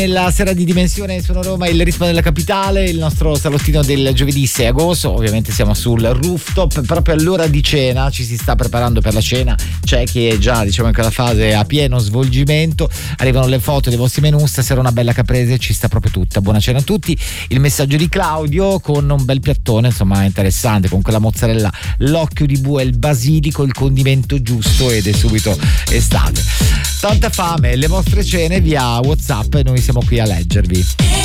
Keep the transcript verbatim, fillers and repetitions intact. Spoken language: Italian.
Nella sera di Dimensione Sono Roma, il ritmo della capitale, il nostro salottino del giovedì sei agosto. Ovviamente siamo sul rooftop, proprio all'ora di cena, ci si sta preparando per la cena. C'è chi è già, diciamo, in quella fase a pieno svolgimento. Arrivano le foto dei vostri menù, stasera una bella caprese, ci sta proprio tutta. Buona cena a tutti. Il messaggio di Claudio con un bel piattone, insomma, interessante, con quella mozzarella, l'occhio di bue, il basilico, il condimento giusto, ed è subito estate. Tanta fame, le vostre cene via WhatsApp e noi siamo qui a leggervi.